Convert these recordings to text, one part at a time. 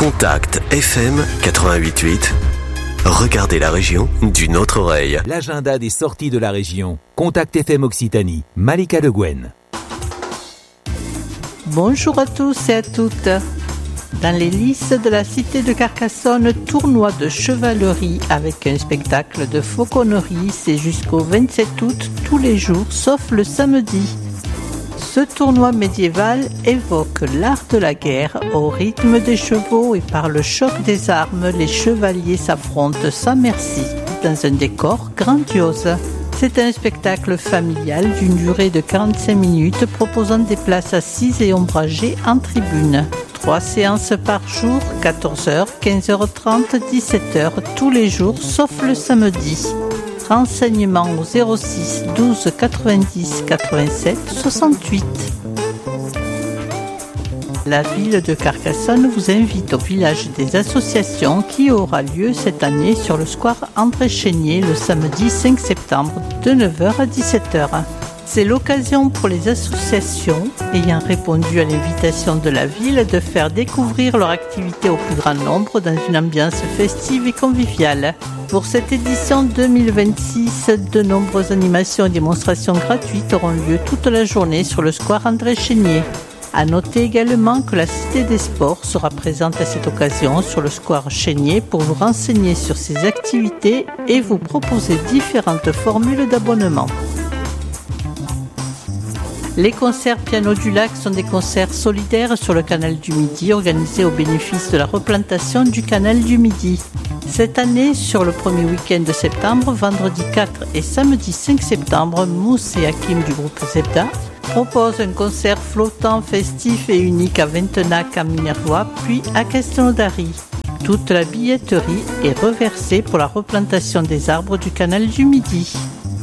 Contact FM 88.8. Regardez la région d'une autre oreille. L'agenda des sorties de la région. Contact FM Occitanie. Malika Le Guen. Bonjour à tous et à toutes. Dans les lices de la cité de Carcassonne, tournoi de chevalerie avec un spectacle de fauconnerie, c'est jusqu'au 27 août tous les jours sauf le samedi. Ce tournoi médiéval évoque l'art de la guerre au rythme des chevaux et par le choc des armes, les chevaliers s'affrontent sans merci dans un décor grandiose. C'est un spectacle familial d'une durée de 45 minutes proposant des places assises et ombragées en tribune. 3 séances par jour, 14h, 15h30, 17h, tous les jours sauf le samedi. Renseignements au 06 12 90 87 68. La ville de Carcassonne vous invite au village des associations qui aura lieu cette année sur le square André Chénier le samedi 5 septembre de 9h à 17h. C'est l'occasion pour les associations ayant répondu à l'invitation de la ville de faire découvrir leur activité au plus grand nombre dans une ambiance festive et conviviale. Pour cette édition 2026, de nombreuses animations et démonstrations gratuites auront lieu toute la journée sur le square André Chénier. À noter également que la Cité des Sports sera présente à cette occasion sur le square Chénier pour vous renseigner sur ses activités et vous proposer différentes formules d'abonnement. Les concerts Piano du Lac sont des concerts solidaires sur le canal du Midi organisés au bénéfice de la replantation du canal du Midi. Cette année, sur le premier week-end de septembre, vendredi 4 et samedi 5 septembre, Mousse et Hakim du groupe Zebda proposent un concert flottant, festif et unique à Ventenac à Minervois, puis à Castelnaudary. Toute la billetterie est reversée pour la replantation des arbres du canal du Midi.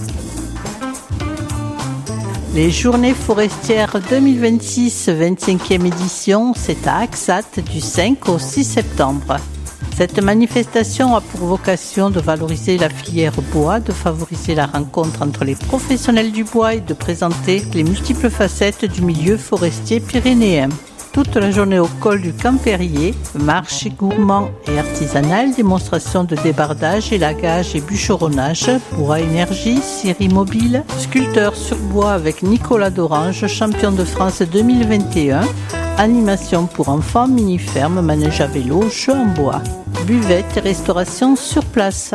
Les Journées forestières 2026, 25e édition, c'est à Axat du 5 au 6 septembre. Cette manifestation a pour vocation de valoriser la filière bois, de favoriser la rencontre entre les professionnels du bois et de présenter les multiples facettes du milieu forestier pyrénéen. Toute la journée au col du Camp-Perrier, marché gourmand et artisanal, démonstration de débardage, élagage et bûcheronnage, bois énergie, scierie mobile, sculpteur sur bois avec Nicolas d'Orange, champion de France 2021, animation pour enfants, mini-ferme, manège à vélo, jeux en bois, buvette et restauration sur place.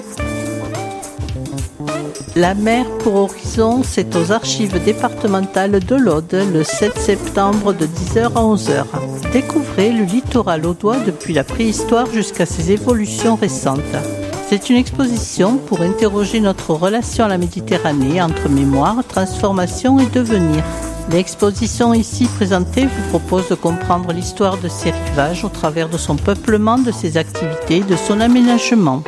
La mer pour Horizon, c'est aux archives départementales de l'Aude le 7 septembre de 10h à 11h. Découvrez le littoral audois depuis la préhistoire jusqu'à ses évolutions récentes. C'est une exposition pour interroger notre relation à la Méditerranée entre mémoire, transformation et devenir. L'exposition ici présentée vous propose de comprendre l'histoire de ces rivages au travers de son peuplement, de ses activités et de son aménagement.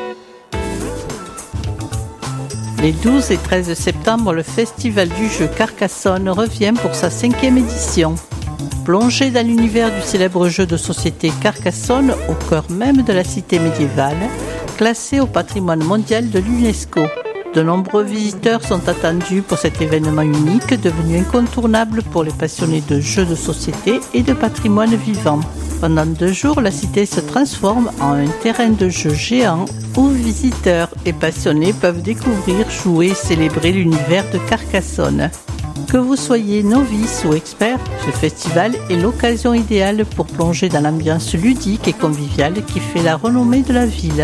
Les 12 et 13 septembre, le Festival du jeu Carcassonne revient pour sa 5e édition. Plongez dans l'univers du célèbre jeu de société Carcassonne au cœur même de la cité médiévale, classé au patrimoine mondial de l'UNESCO. De nombreux visiteurs sont attendus pour cet événement unique, devenu incontournable pour les passionnés de jeux de société et de patrimoine vivant. Pendant 2 jours, la cité se transforme en un terrain de jeu géant où visiteurs et passionnés peuvent découvrir, jouer et célébrer l'univers de Carcassonne. Que vous soyez novice ou expert, ce festival est l'occasion idéale pour plonger dans l'ambiance ludique et conviviale qui fait la renommée de la ville.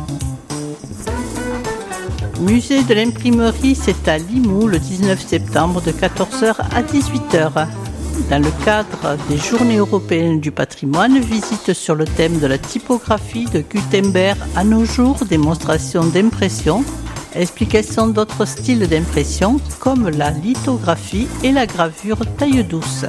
Musée de l'imprimerie, c'est à Limoux le 19 septembre de 14h à 18h. Dans le cadre des Journées européennes du patrimoine, visite sur le thème de la typographie de Gutenberg à nos jours, démonstration d'impression, explication d'autres styles d'impression comme la lithographie et la gravure taille douce.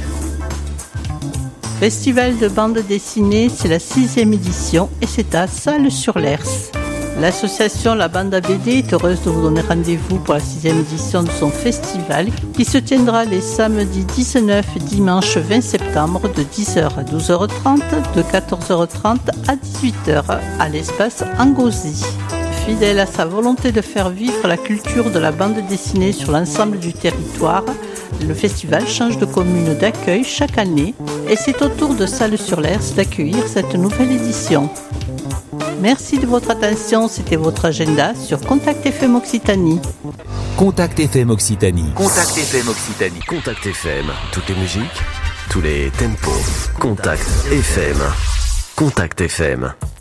Festival de bande dessinée, c'est la 6e édition et c'est à Salles-sur-l'Hers. L'association La Bande à BD est heureuse de vous donner rendez-vous pour la 6e édition de son festival qui se tiendra les samedis 19 et dimanche 20 septembre de 10h à 12h30, de 14h30 à 18h à l'espace Angozi. Fidèle à sa volonté de faire vivre la culture de la bande dessinée sur l'ensemble du territoire, Le festival change de commune d'accueil chaque année et c'est au tour de Salles-sur-l'Hers d'accueillir cette nouvelle édition. Merci de votre attention, c'était votre agenda sur Contact FM Occitanie. Contact FM Occitanie. Contact FM Occitanie. Contact FM. Toutes les musiques, tous les tempos. Contact FM. Contact FM.